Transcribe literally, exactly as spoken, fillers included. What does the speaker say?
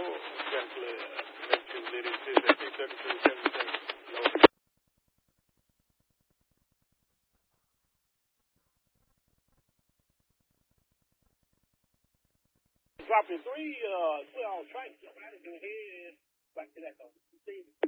gently mention there is this at least thirty-two seventy-seven. Dropping three uh twelve strikes. Go ahead. Back to that though. See